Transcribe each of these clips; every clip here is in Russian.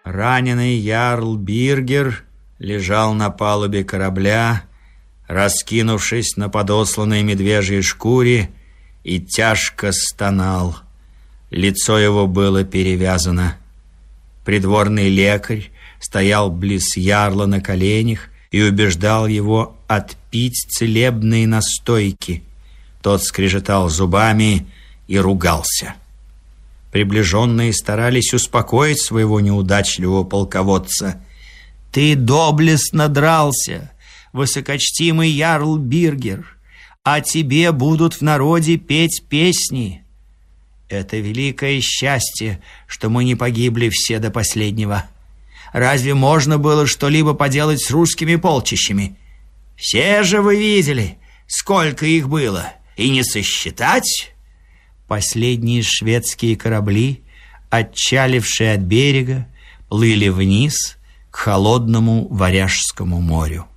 Раненый ярл Биргер лежал на палубе корабля, раскинувшись на подосланной медвежьей шкуре, и тяжко стонал. Лицо его было перевязано. Придворный лекарь стоял близ ярла на коленях и убеждал его отпить целебные настойки. Тот скрежетал зубами и ругался. Приближенные старались успокоить своего неудачливого полководца. «Ты доблестно дрался, высокочтимый ярл Биргер, а тебе будут в народе петь песни. Это великое счастье, что мы не погибли все до последнего. Разве можно было что-либо поделать с русскими полчищами? Все же вы видели, сколько их было, и не сосчитать». Последние шведские корабли, отчалившие от берега, плыли вниз к холодному Варяжскому морю.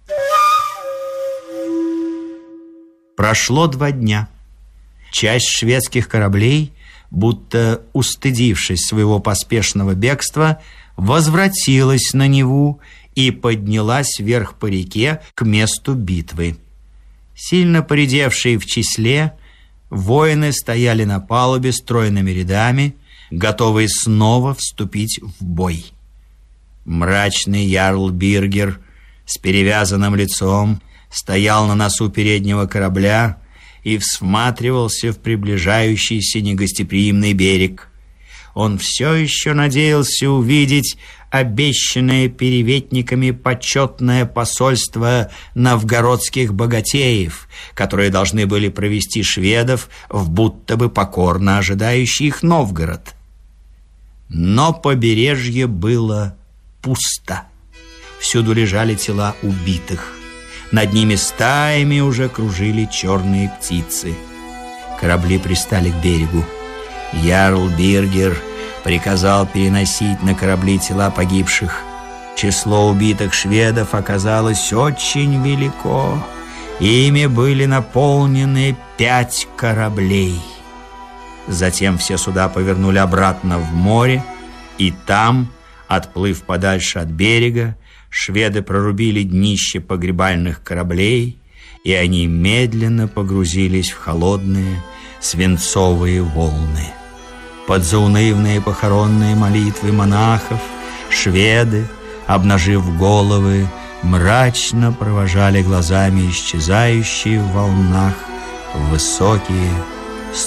Прошло 2 дня. Часть шведских кораблей, будто устыдившись своего поспешного бегства, возвратилась на Неву и поднялась вверх по реке к месту битвы. Сильно поредевшие в числе, воины стояли на палубе стройными рядами, готовые снова вступить в бой. Мрачный ярл Биргер с перевязанным лицом стоял на носу переднего корабля и всматривался в приближающийся негостеприимный берег. Он все еще надеялся увидеть обещанное переветниками почетное посольство новгородских богатеев, которые должны были провести шведов в будто бы покорно ожидающий их Новгород. Но побережье было пусто. Всюду лежали тела убитых. Над ними стаями уже кружили черные птицы. Корабли пристали к берегу. Ярл Биргер приказал переносить на корабли тела погибших. Число убитых шведов оказалось очень велико. Ими были наполнены 5 кораблей. Затем все суда повернули обратно в море, и там, отплыв подальше от берега, шведы прорубили днище погребальных кораблей, и они медленно погрузились в холодные свинцовые волны. Под заунывные похоронные молитвы монахов шведы, обнажив головы, мрачно провожали глазами исчезающие в волнах высокие